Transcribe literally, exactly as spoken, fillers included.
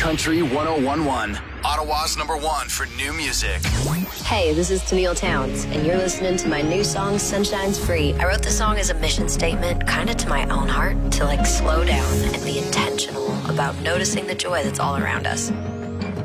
Country ten eleven, Ottawa's number one for new music. Hey, this is Tennille Towns, and you're listening to my new song, Sunshine's Free. I wrote the song as a mission statement, kind of to my own heart, to like slow down and be intentional about noticing the joy that's all around us.